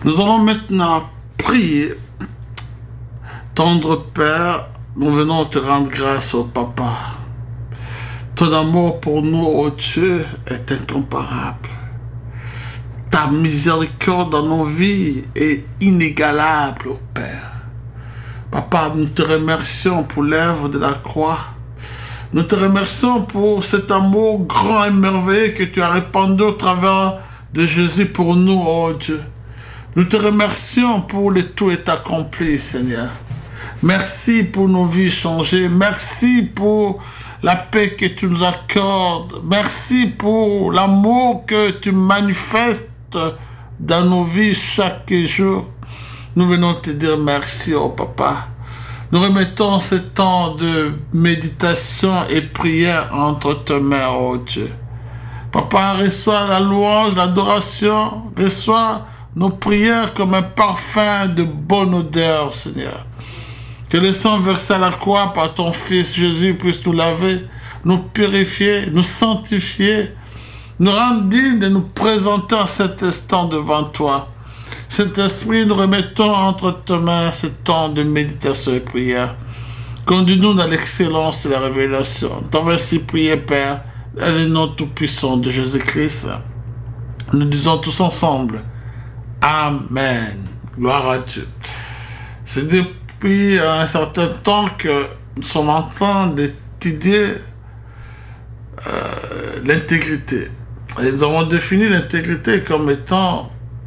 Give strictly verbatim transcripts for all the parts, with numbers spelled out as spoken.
Nous allons maintenant prier. Tendre Père, nous venons te rendre grâce au Papa. Ton amour pour nous, ô Dieu, est incomparable. Ta miséricorde dans nos vies est inégalable, ô Père. Papa, nous te remercions pour l'œuvre de la croix. Nous te remercions pour cet amour grand et merveilleux que tu as répandu au travers de Jésus pour nous, ô Dieu. Nous te remercions pour le tout est accompli, Seigneur. Merci pour nos vies changées. Merci pour la paix que tu nous accordes. Merci pour l'amour que tu manifestes dans nos vies chaque jour. Nous venons te dire merci, oh Papa. Nous remettons ce temps de méditation et prière entre tes mains, oh Dieu. Papa, reçois la louange, l'adoration, reçois nos prières comme un parfum de bonne odeur, Seigneur. Que le sang versé à la croix par ton Fils Jésus puisse nous laver, nous purifier, nous sanctifier, nous rendre dignes de nous présenter en cet instant devant toi. Saint-Esprit, nous remettons entre tes mains ce temps de méditation et prière. Conduis-nous dans l'excellence de la révélation. T'en ainsi prier, Père, dans le nom tout-puissant de Jésus-Christ. Nous disons tous ensemble, Amen. Gloire à Dieu. C'est depuis un certain temps que nous sommes en train d'étudier euh, l'intégrité. Et nous avons défini l'intégrité comme étant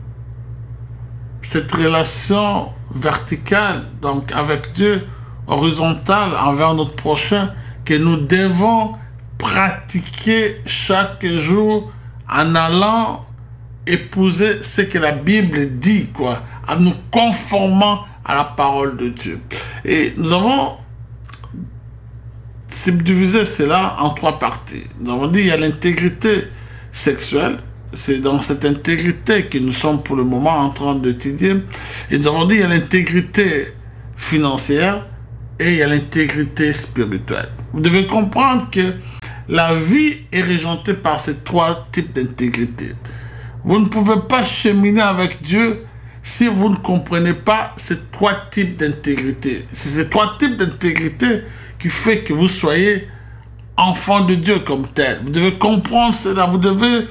cette relation verticale, donc avec Dieu, horizontale envers notre prochain, que nous devons pratiquer chaque jour en allant épouser ce que la Bible dit, quoi, en nous conformant à la parole de Dieu. Et nous avons subdivisé cela en trois parties. Nous avons dit qu'il y a l'intégrité sexuelle. C'est dans cette intégrité que nous sommes pour le moment en train d'étudier. Et nous avons dit qu'il y a l'intégrité financière et il y a l'intégrité spirituelle. Vous devez comprendre que la vie est régentée par ces trois types d'intégrité. Vous ne pouvez pas cheminer avec Dieu si vous ne comprenez pas ces trois types d'intégrité. C'est ces trois types d'intégrité qui fait que vous soyez enfant de Dieu comme tel. Vous devez comprendre cela. Vous devez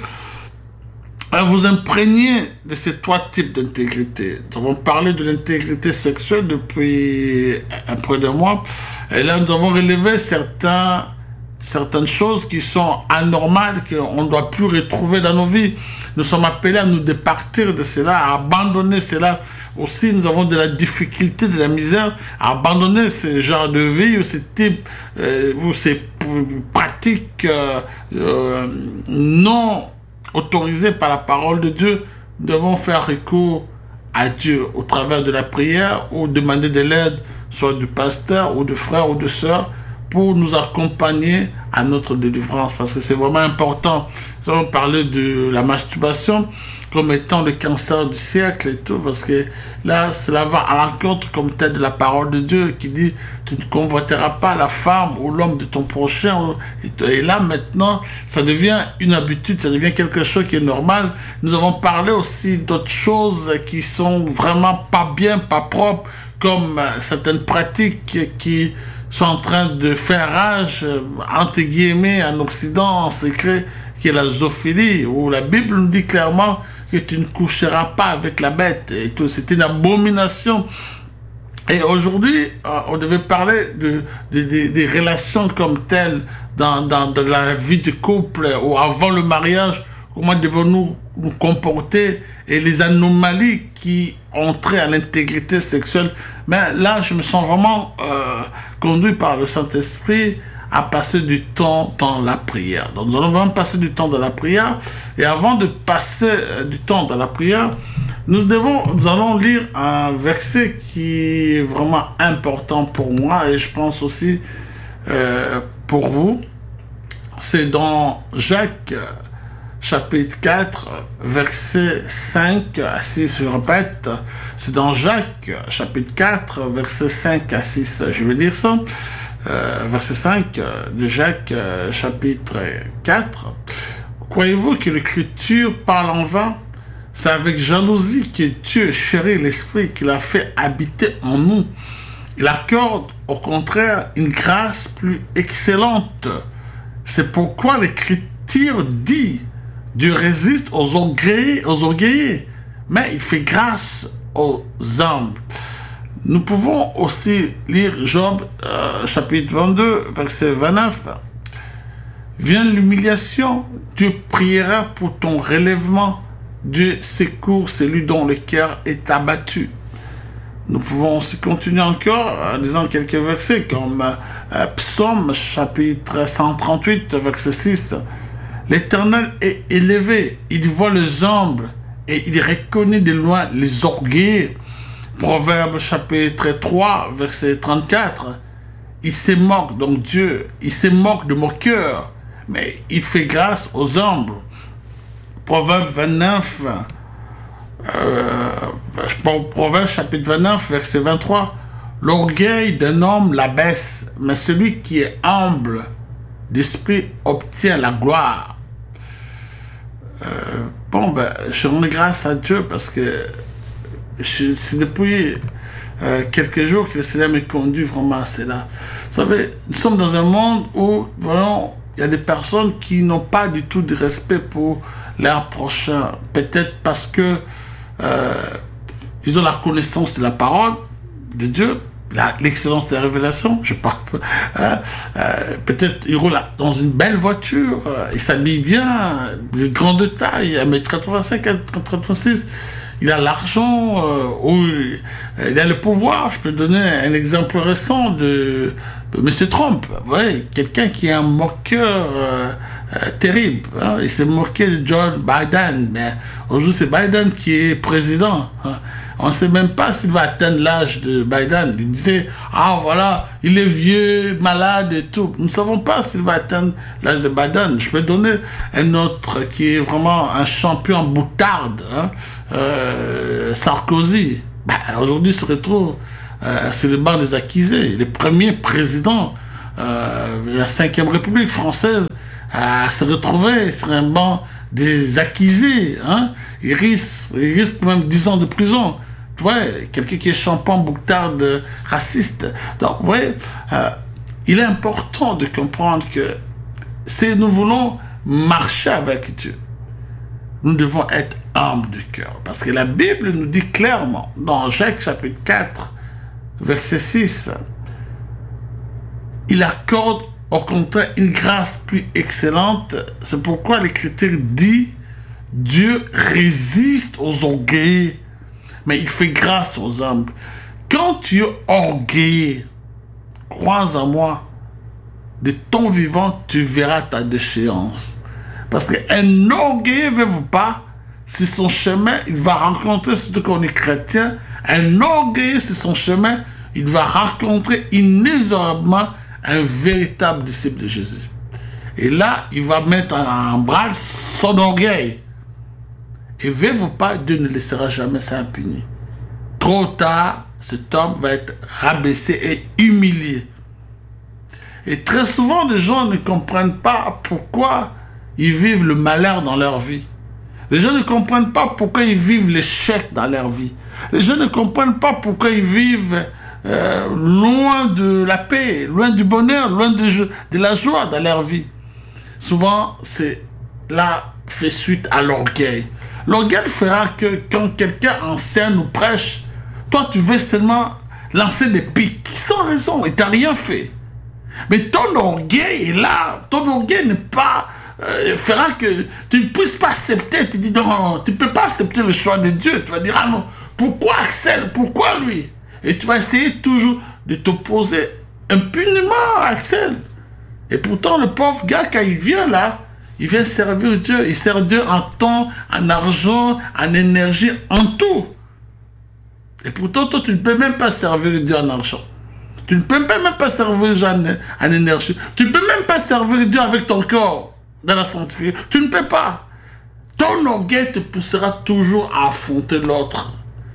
vous imprégner de ces trois types d'intégrité. Nous avons parlé de l'intégrité sexuelle depuis près de mois. Et là, nous avons relevé certains, certaines choses qui sont anormales, qu'on ne doit plus retrouver dans nos vies. Nous sommes appelés à nous départir de cela, à abandonner cela. Aussi, nous avons de la difficulté, de la misère, à abandonner ce genre de vie ou ce type, euh, ou ces pratiques euh, euh, non autorisés par la parole de Dieu. Nous devons faire recours à Dieu au travers de la prière ou demander de l'aide, soit du pasteur ou de frères ou de sœurs, pour nous accompagner à notre délivrance, parce que c'est vraiment important. Nous allons parler de la masturbation comme étant le cancer du siècle et tout, parce que là, cela va à l'encontre comme tel de la parole de Dieu qui dit « Tu ne convoiteras pas la femme ou l'homme de ton prochain ». Et là, maintenant, ça devient une habitude, ça devient quelque chose qui est normal. Nous avons parlé aussi d'autres choses qui sont vraiment pas bien, pas propres, comme certaines pratiques qui sont en train de faire rage, entre guillemets, en Occident, en secret, qui est la zoophilie, où la Bible nous dit clairement que tu ne coucheras pas avec la bête, et tout. C'est une abomination. Et aujourd'hui, on devait parler de, de, de, des relations comme telles dans, dans, dans la vie de couple, ou avant le mariage, comment devons-nous nous comporter, et les anomalies qui entraient à l'intégrité sexuelle. Mais là, je me sens vraiment euh, conduit par le Saint-Esprit à passer du temps dans la prière. Donc nous allons vraiment passer du temps dans la prière. Et avant de passer euh, du temps dans la prière, nous devons, nous allons lire un verset qui est vraiment important pour moi, et je pense aussi euh, pour vous. C'est dans Jacques chapitre quatre, versets cinq à six, je répète, c'est dans Jacques, chapitre quatre, versets cinq à six, je vais lire ça, euh, verset cinq de Jacques, euh, chapitre quatre. Croyez-vous que l'Écriture parle en vain? C'est avec jalousie que Dieu chérit l'esprit qu'il a fait habiter en nous. Il accorde au contraire une grâce plus excellente. C'est pourquoi l'Écriture dit Dieu résiste aux orgueillés, aux orgueillés, mais il fait grâce aux humbles. Nous pouvons aussi lire Job euh, chapitre vingt-deux, verset vingt-neuf. Vient l'humiliation, Dieu priera pour ton relèvement. Dieu secourt celui dont le cœur est abattu. Nous pouvons aussi continuer encore en lisant quelques versets comme euh, Psaume chapitre cent trente-huit, verset six. L'Éternel est élevé, il voit les humbles et il reconnaît de loin les orgueilleux. Proverbe chapitre trois, verset trente-quatre. Il se moque, donc Dieu, il se moque de mon cœur, mais il fait grâce aux humbles. Proverbe vingt-neuf, euh, Proverbe chapitre vingt-neuf, verset vingt-trois. L'orgueil d'un homme l'abaisse, mais celui qui est humble d'esprit obtient la gloire. Euh, bon, ben, je rends grâce à Dieu parce que c'est depuis euh, quelques jours que le Seigneur me conduit vraiment à cela. Vous savez, nous sommes dans un monde où, vraiment, il y a des personnes qui n'ont pas du tout de respect pour leur prochain. Peut-être parce que euh, ils ont la connaissance de la parole de Dieu, l'excellence de la révélation, je parle pas. Hein, euh, peut-être ils roulent dans une belle voiture, euh, ils s'habillent bien, de grande taille, un mètre quatre-vingt-cinq, un mètre quatre-vingt-six. Il a l'argent, euh, ou, euh, il a le pouvoir. Je peux donner un exemple récent de, de M. Trump. Ouais, quelqu'un qui est un moqueur euh, euh, terrible. Hein. Il s'est moqué de Joe Biden, mais aujourd'hui c'est Biden qui est président. Hein. On ne sait même pas s'il va atteindre l'âge de Biden. Il disait, ah voilà, il est vieux, malade et tout. Nous ne savons pas s'il va atteindre l'âge de Biden. Je peux donner un autre qui est vraiment un champion en boutarde, hein, euh, Sarkozy. Bah, aujourd'hui, il se retrouve euh, sur le banc des accusés. Le premier président euh, de la cinquième République française à se retrouver sur un banc des accusés. Hein. Il risque, il risque même dix ans de prison. Tu vois, quelqu'un qui est champion boutarde raciste. Donc, vous voyez, euh, il est important de comprendre que si nous voulons marcher avec Dieu, nous devons être humbles de cœur. Parce que la Bible nous dit clairement, dans Jacques chapitre quatre, verset six, il accorde au contraire une grâce plus excellente. C'est pourquoi l'Écriture dit, Dieu résiste aux orgueilleux, mais il fait grâce aux humbles. Quand tu es orgueilleux, crois en moi, de ton vivant, tu verras ta déchéance. Parce qu'un orgueilleux ne veut pas, sur son chemin, il va rencontrer, surtout qu'on est chrétien, un orgueilleux sur son chemin, il va rencontrer inexorablement un véritable disciple de Jésus. Et là, il va mettre en branle son orgueil. Et veux-vous pas, Dieu ne laissera jamais ça impuni. Trop tard, cet homme va être rabaissé et humilié. Et très souvent, les gens ne comprennent pas pourquoi ils vivent le malheur dans leur vie. Les gens ne comprennent pas pourquoi ils vivent l'échec dans leur vie. Les gens ne comprennent pas pourquoi ils vivent euh, loin de la paix, loin du bonheur, loin de, de la joie dans leur vie. Souvent, c'est là fait suite à l'orgueil. L'orgueil fera que quand quelqu'un enseigne ou prêche, toi tu veux seulement lancer des pics sans raison et tu n'as rien fait. Mais ton orgueil est là, ton orgueil n'est pas, euh, fera que tu ne puisses pas accepter, tu dis non, tu ne peux pas accepter le choix de Dieu. Tu vas dire, ah non, pourquoi Axel, pourquoi lui? Et tu vas essayer toujours de t'opposer impunément à Axel. Et pourtant le pauvre gars, quand il vient là, il vient servir Dieu, il sert Dieu en temps, en argent, en énergie, en tout. Et pourtant, toi, tu ne peux même pas servir Dieu en argent. Tu ne peux même pas servir Dieu en, en énergie. Tu ne peux même pas servir Dieu avec ton corps dans la sanctification. Tu ne peux pas. Ton orgueil te poussera toujours à affronter l'autre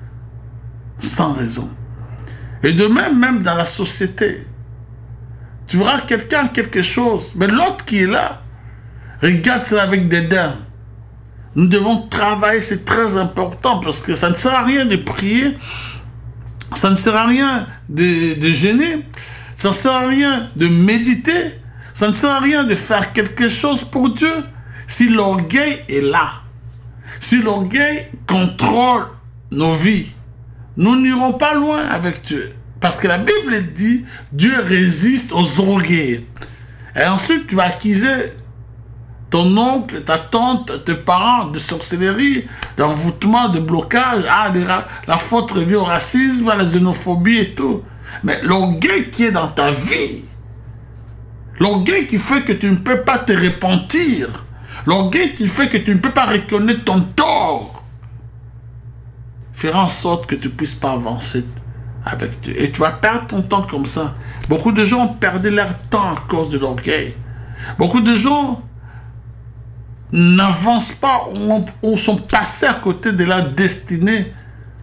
sans raison. Et de même, même dans la société, tu verras quelqu'un quelque chose, mais l'autre qui est là, regarde cela avec dédain. Nous devons travailler, c'est très important, parce que ça ne sert à rien de prier, ça ne sert à rien de, de gêner, ça ne sert à rien de méditer, ça ne sert à rien de faire quelque chose pour Dieu si l'orgueil est là. Si l'orgueil contrôle nos vies, nous n'irons pas loin avec Dieu. Parce que la Bible dit, Dieu résiste aux orgueils. Et ensuite, tu vas accuser ton oncle, ta tante, tes parents de sorcellerie, d'envoûtement, de blocage, ah, la, la faute revient au racisme, à la xénophobie et tout. Mais l'orgueil qui est dans ta vie, l'orgueil qui fait que tu ne peux pas te repentir, l'orgueil qui fait que tu ne peux pas reconnaître ton tort, fera en sorte que tu ne puisses pas avancer avec Dieu. Et tu vas perdre ton temps comme ça. Beaucoup de gens ont perdu leur temps à cause de l'orgueil. Beaucoup de gens n'avancent pas ou, ou sont passés à côté de leur destinée.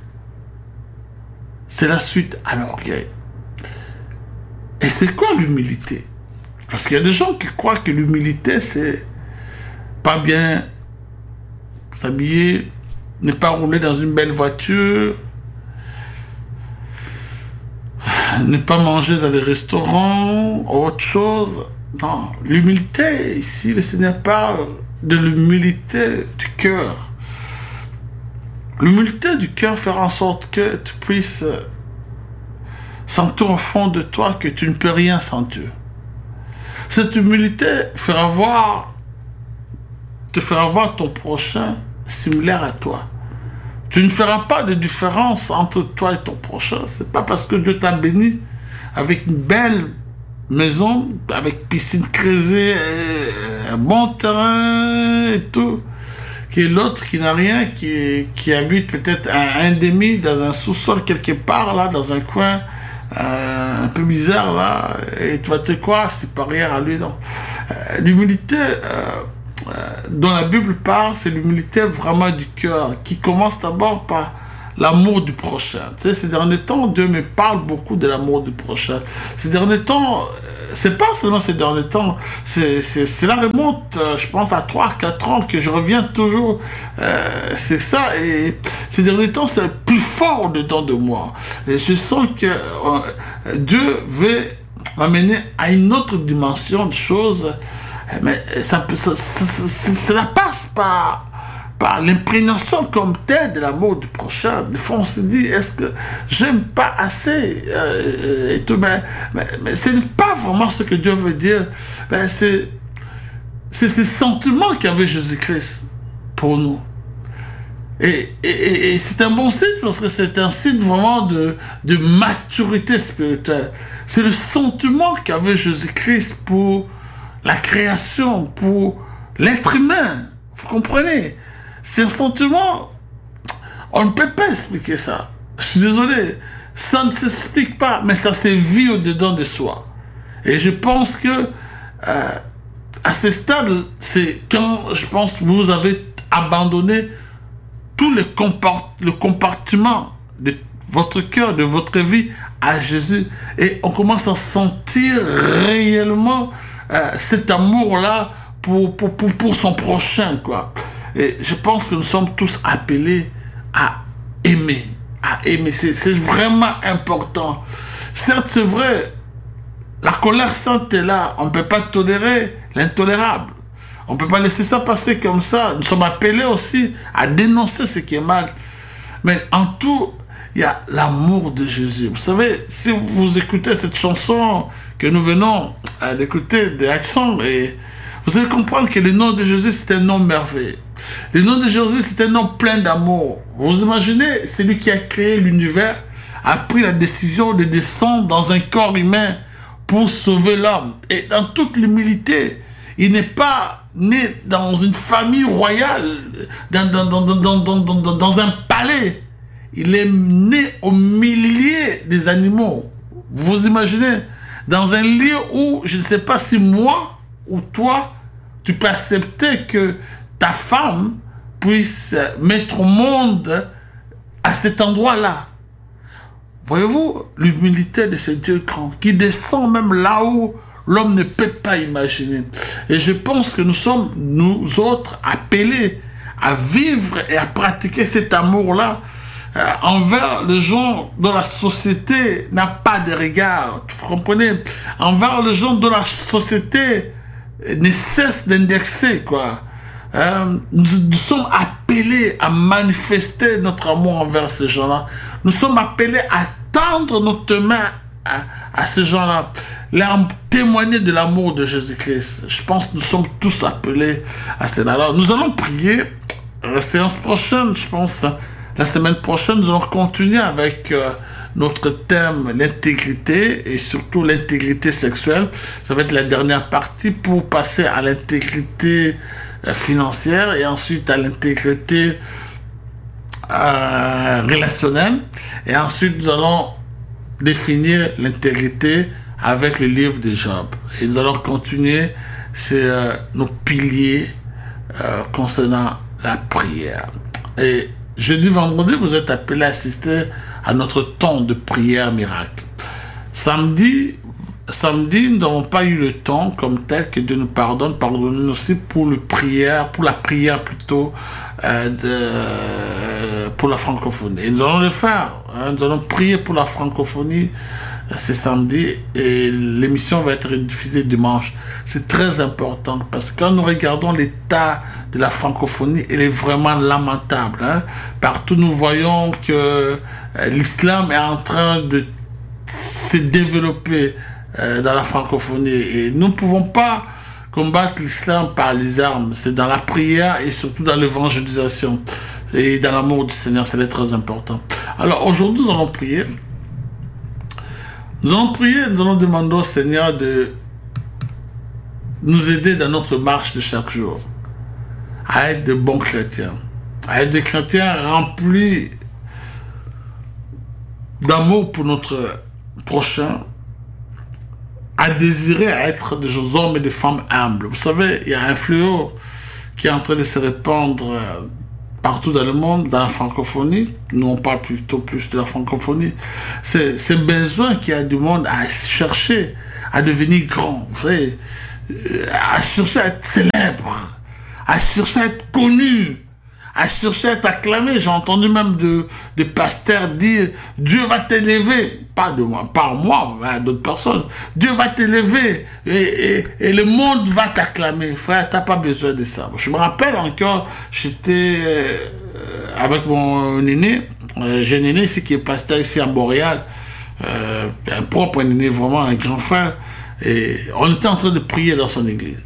C'est la suite à l'orgueil. Et c'est quoi l'humilité? Parce qu'il y a des gens qui croient que l'humilité, c'est pas bien s'habiller, ne pas rouler dans une belle voiture, ne pas manger dans les restaurants, autre chose. Non, l'humilité, ici, le Seigneur parle de l'humilité du cœur. L'humilité du cœur fera en sorte que tu puisses sentir au fond de toi que tu ne peux rien sans Dieu. Cette humilité fera voir, te fera voir ton prochain similaire à toi. Tu ne feras pas de différence entre toi et ton prochain. C'est pas parce que Dieu t'a béni avec une belle maison, avec piscine creusée, un bon terrain et tout, que l'autre qui n'a rien, qui, qui habite peut-être un, un demi dans un sous-sol quelque part, là, dans un coin euh, un peu bizarre, là, et tu vas te croire supérieur à lui. Non. Euh, l'humilité euh, euh, dont la Bible parle, c'est l'humilité vraiment du cœur, qui commence d'abord par l'amour du prochain. Tu sais, ces derniers temps, Dieu me parle beaucoup de l'amour du prochain. Ces derniers temps, c'est pas seulement ces derniers temps, c'est, c'est, cela remonte, je pense, à trois quatre ans que je reviens toujours. Euh, c'est ça, et ces derniers temps, c'est plus fort dedans de moi. Et je sens que euh, Dieu veut m'amener à une autre dimension de choses, mais ça, ça, ça, ça, cela passe par par l'imprégnation comme telle de l'amour du prochain. Des fois, on se dit, est-ce que j'aime pas assez euh, et tout, mais, mais, mais ce n'est pas vraiment ce que Dieu veut dire. Ben, c'est, c'est ces sentiments qu'avait Jésus-Christ pour nous. Et, et, et c'est un bon signe, parce que c'est un signe vraiment de, de maturité spirituelle. C'est le sentiment qu'avait Jésus-Christ pour la création, pour l'être humain. Vous comprenez? C'est un sentiment, on ne peut pas expliquer ça. Je suis désolé, ça ne s'explique pas, mais ça se vit au-dedans de soi. Et je pense que, euh, à ce stade, c'est quand, je pense, vous avez abandonné tout le, comport le compartiment de votre cœur, de votre vie à Jésus. Et on commence à sentir réellement euh, cet amour-là pour, pour, pour, pour son prochain, quoi. Et je pense que nous sommes tous appelés à aimer, à aimer. C'est, c'est vraiment important. Certes, c'est vrai, la colère sainte est là. On ne peut pas tolérer l'intolérable. On ne peut pas laisser ça passer comme ça. Nous sommes appelés aussi à dénoncer ce qui est mal. Mais en tout, il y a l'amour de Jésus. Vous savez, si vous écoutez cette chanson que nous venons d'écouter de Action, et vous allez comprendre que le nom de Jésus, c'est un nom merveilleux. Le nom de Jésus, c'est un nom plein d'amour. Vous imaginez, celui qui a créé l'univers a pris la décision de descendre dans un corps humain pour sauver l'homme. Et dans toute l'humilité, il n'est pas né dans une famille royale, dans, dans, dans, dans, dans, dans, dans un palais. Il est né au milieu des animaux. Vous imaginez, dans un lieu où, je ne sais pas si moi ou toi, tu peux accepter que ta femme puisse mettre au monde à cet endroit-là. Voyez-vous l'humilité de ce Dieu grand qui descend même là où l'homme ne peut pas imaginer. Et je pense que nous sommes, nous autres, appelés à vivre et à pratiquer cet amour-là euh, envers les gens dont la société n'a pas de regard. Vous comprenez? Envers les gens dont la société ne cesse d'indexer, quoi. Euh, nous, nous sommes appelés à manifester notre amour envers ces gens-là. Nous sommes appelés à tendre notre main à, à ces gens-là, leur témoigner de l'amour de Jésus-Christ. Je pense que nous sommes tous appelés à cela. Alors, nous allons prier. La séance prochaine, je pense, la semaine prochaine, nous allons continuer avec euh, notre thème, l'intégrité, et surtout l'intégrité sexuelle. Ça va être la dernière partie pour passer à l'intégrité euh, financière et ensuite à l'intégrité euh, relationnelle. Et ensuite, nous allons définir l'intégrité avec le livre de Job. Et nous allons continuer sur euh, nos piliers euh, concernant la prière. Et jeudi, vendredi, vous êtes appelés à assister à notre temps de prière miracle. Samedi, samedi, nous n'avons pas eu le temps comme tel que Dieu nous pardonne. Pardonnez-nous aussi pour le prière, pour la prière plutôt euh, de, pour la francophonie. Et nous allons le faire. Hein, nous allons prier pour la francophonie. C'est samedi et l'émission va être diffusée dimanche. C'est très important parce que quand nous regardons l'état de la francophonie, il est vraiment lamentable. Hein? Partout nous voyons que euh, l'islam est en train de se développer euh, dans la francophonie et nous ne pouvons pas combattre l'islam par les armes. C'est dans la prière et surtout dans l'évangélisation et dans l'amour du Seigneur. C'est très important. Alors aujourd'hui nous allons prier. Nous allons prier, nous allons demander au Seigneur de nous aider dans notre marche de chaque jour, à être de bons chrétiens, à être des chrétiens remplis d'amour pour notre prochain, à désirer à être des hommes et des femmes humbles. Vous savez, il y a un fléau qui est en train de se répandre partout dans le monde, dans la francophonie. Nous, on parle plutôt plus de la francophonie. C'est ce besoin qu'il y a du monde à chercher à devenir grand, vous savez, à chercher à être célèbre, à chercher à être connu, à chercher à être acclamé. J'ai entendu même de, de pasteurs dire « Dieu va t'élever ». Pas de moi, pas moi, mais d'autres personnes. Dieu va t'élever et, et, et le monde va t'acclamer. Frère, t'as pas besoin de ça. Je me rappelle encore, j'étais euh, avec mon aîné, euh, j'ai un aîné ici qui est pasteur ici à Montréal, euh, un propre aîné, vraiment un grand frère, et on était en train de prier dans son église.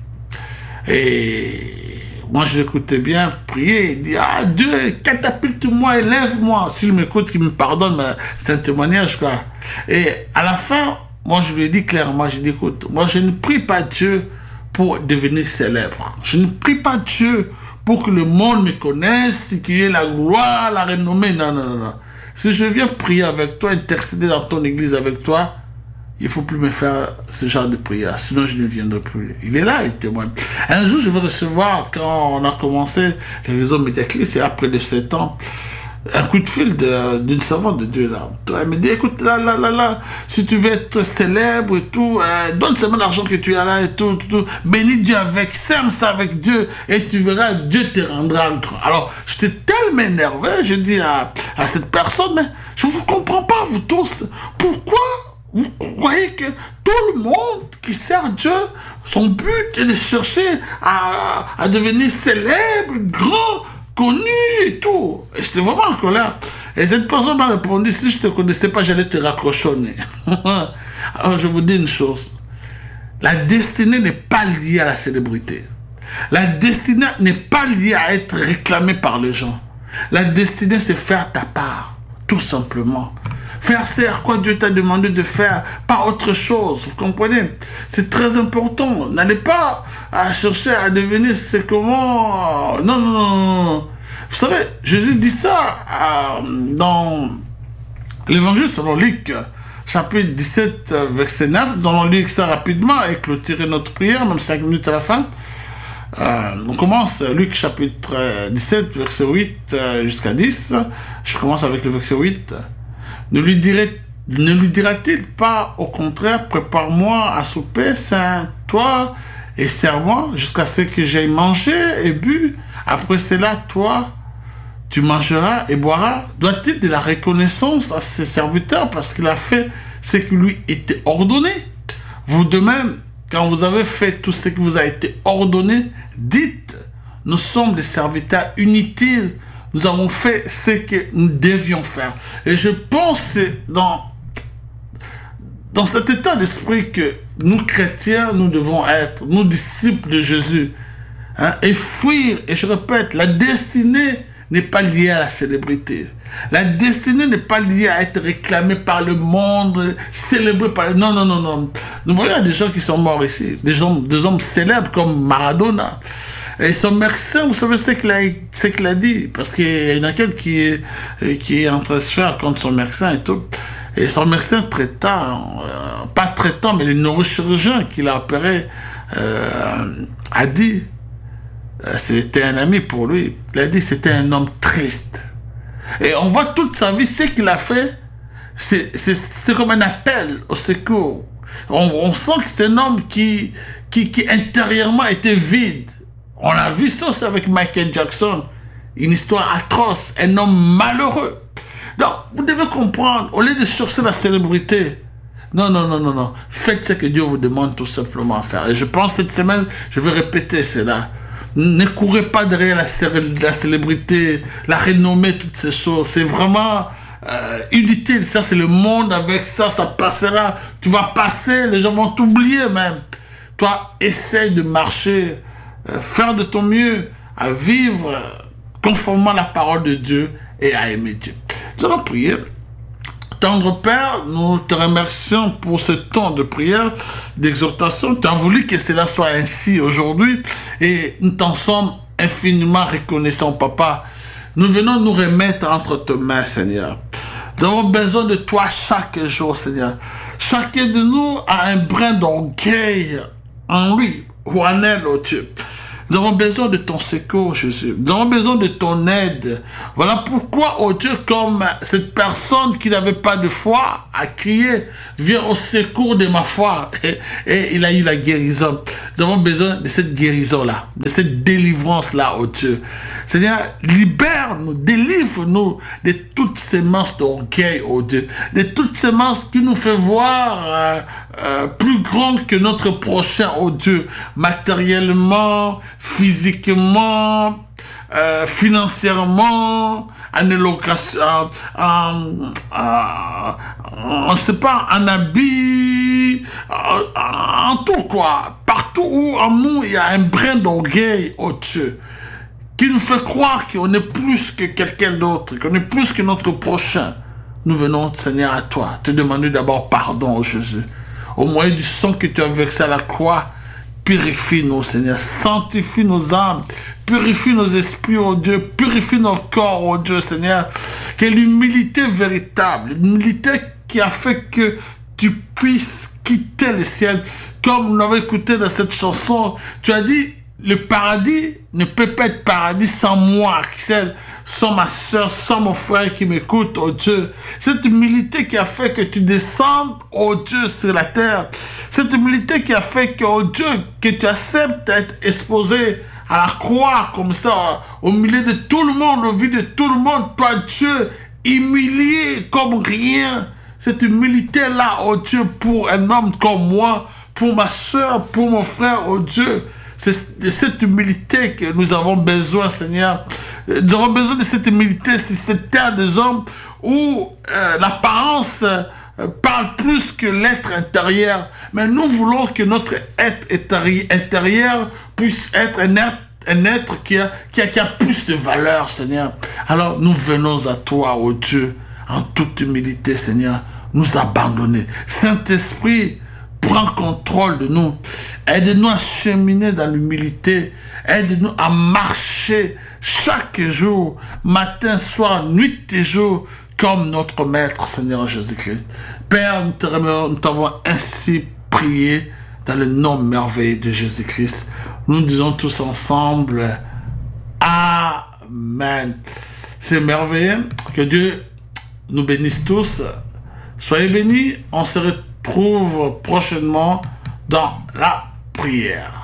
Et moi, je l'écoutais bien prier. Il dit, ah, Dieu, catapulte-moi, élève-moi. S'il m'écoute, qu'il me pardonne, mais c'est un témoignage, quoi. Et à la fin, moi, je lui ai dit clairement, j'ai dit, écoute, moi, je ne prie pas Dieu pour devenir célèbre. Je ne prie pas Dieu pour que le monde me connaisse, qu'il y ait la gloire, la renommée. Non, non, non, non. Si je viens prier avec toi, intercéder dans ton église avec toi, il ne faut plus me faire ce genre de prière, sinon je ne viendrai plus. Il est là, il témoigne. Un jour, je vais recevoir, quand on a commencé les réseaux médiaclics, c'est après de sept ans, un coup de fil d'une servante de Dieu là. Elle me dit, écoute, là, là, là, là, si tu veux être célèbre et tout, euh, donne seulement l'argent que tu as là et tout, tout, tout, bénis Dieu avec, sème ça avec Dieu, et tu verras, Dieu te rendra grand. Alors, j'étais tellement énervé, je dis à, à cette personne, mais je ne vous comprends pas, vous tous, pourquoi vous croyez que tout le monde qui sert Dieu, son but est de chercher à, à devenir célèbre, grand, connu et tout. Et j'étais vraiment en colère. Et cette personne m'a répondu, si je ne te connaissais pas, j'allais te raccrochonner. Alors je vous dis une chose. La destinée n'est pas liée à la célébrité. La destinée n'est pas liée à être réclamée par les gens. La destinée, c'est faire ta part, tout simplement. Faire c'est à quoi Dieu t'a demandé de faire, pas autre chose, vous comprenez? C'est très important. N'allez pas à chercher à devenir c'est comment... Non, non, non, non. Vous savez, Jésus dit ça euh, dans l'évangile selon Luc, chapitre dix-sept, verset neuf. Nous allons lire ça rapidement et clôturer notre prière, même cinq minutes à la fin. Euh, on commence Luc chapitre dix-sept, verset huit euh, jusqu'à dix. Je commence avec le verset huit. Ne lui, dirait, ne lui dira-t-il pas, au contraire, prépare-moi à souper, Saint, toi et sers-moi jusqu'à ce que j'aille manger et bu. Après cela, toi, tu mangeras et boiras. Doit-il de la reconnaissance à ses serviteurs parce qu'il a fait ce qui lui était ordonné? Vous de même, quand vous avez fait tout ce qui vous a été ordonné, dites, nous sommes des serviteurs inutiles. Nous avons fait ce que nous devions faire. Et je pense dans, dans cet état d'esprit que nous, chrétiens, nous devons être, nous, disciples de Jésus, hein, et fuir, et je répète, la destinée n'est pas liée à la célébrité. La destinée n'est pas liée à être réclamée par le monde, célébrée par... Non, non, non, non. Nous voyons des gens qui sont morts ici, des hommes, des hommes célèbres comme Maradona. Et son médecin, vous savez ce qu'il a, ce qu'il a dit, parce qu'il y a une enquête qui est, qui est en train de se faire contre son médecin et tout. Et son médecin traitant, euh, pas traitant, mais le neurochirurgien qui l'a opéré, euh, a dit, euh, c'était un ami pour lui, il a dit c'était un homme triste. Et on voit toute sa vie, ce qu'il a fait, c'est, c'est, c'est comme un appel au secours. On, on sent que c'est un homme qui, qui, qui intérieurement était vide. On a vu ça aussi avec Michael Jackson, une histoire atroce, un homme malheureux. Donc, vous devez comprendre, au lieu de chercher la célébrité, non, non, non, non, non, faites ce que Dieu vous demande tout simplement à faire. Et je pense cette semaine, je vais répéter cela. Ne courez pas derrière la, la célébrité, la renommée, toutes ces choses. C'est vraiment euh, inutile. Ça, c'est le monde avec ça, ça passera. Tu vas passer, les gens vont t'oublier même. Toi, essaye de marcher, euh, faire de ton mieux, à vivre euh, conformément à la parole de Dieu et à aimer Dieu. Nous allons prier. Tendre Père, nous te remercions pour ce temps de prière, d'exhortation. Tu as voulu que cela soit ainsi aujourd'hui et nous t'en sommes infiniment reconnaissants, Papa. Nous venons nous remettre entre tes mains, Seigneur. Nous avons besoin de toi chaque jour, Seigneur. Chacun de nous a un brin d'orgueil en lui ou en elle, oh Dieu. Nous avons besoin de ton secours, Jésus. Nous avons besoin de ton aide. Voilà pourquoi, oh Dieu, comme cette personne qui n'avait pas de foi a crié, viens au secours de ma foi. Et, et il a eu la guérison. Nous avons besoin de cette guérison-là, de cette délivrance-là, oh Dieu. Seigneur, libère-nous, délivre-nous de toutes ces masses d'orgueil, oh Dieu. De toutes ces masses qui nous fait voir euh, euh, plus grandes que notre prochain, oh Dieu. Matériellement, physiquement, euh, financièrement, en élocation, en, en, en, je sais pas, en habit, en, en tout quoi. Partout où en nous il y a un brin d'orgueil, oh Dieu, qui nous fait croire qu'on est plus que quelqu'un d'autre, qu'on est plus que notre prochain. Nous venons, Seigneur, à toi, te demander d'abord pardon, oh Jésus. Au moyen du sang que tu as versé à la croix, purifie-nous, Seigneur, sanctifie nos âmes, purifie nos esprits, oh Dieu, purifie nos corps, oh Dieu, Seigneur. Que l'humilité véritable, l'humilité qui a fait que tu puisses quitter le ciel, comme nous l'avons écouté dans cette chanson, tu as dit, le paradis ne peut pas être paradis sans moi, Axel, sans ma soeur, sans mon frère qui m'écoute, oh Dieu. Cette humilité qui a fait que tu descendes, oh Dieu, sur la terre. Cette humilité qui a fait que, oh Dieu, que tu acceptes d'être exposé à la croix, comme ça, au milieu de tout le monde, au vu de tout le monde, toi, Dieu, humilié comme rien. Cette humilité-là, oh Dieu, pour un homme comme moi, pour ma soeur, pour mon frère, oh Dieu. C'est de cette humilité que nous avons besoin, Seigneur. Nous avons besoin de cette humilité sur cette terre des hommes où euh, l'apparence euh, parle plus que l'être intérieur. Mais nous voulons que notre être intérieur puisse être un être, un être qui, a, qui, a, qui a plus de valeur, Seigneur. Alors nous venons à toi, ô Dieu, en toute humilité, Seigneur, nous abandonner. Saint-Esprit, prends contrôle de nous. Aide-nous à cheminer dans l'humilité. Aide-nous à marcher chaque jour, matin, soir, nuit et jour, comme notre Maître, Seigneur Jésus-Christ. Père, nous t'avons ainsi prié dans le nom merveilleux de Jésus-Christ. Nous disons tous ensemble, Amen. C'est merveilleux. Que Dieu nous bénisse tous. Soyez bénis. On se retrouve prochainement dans la prière.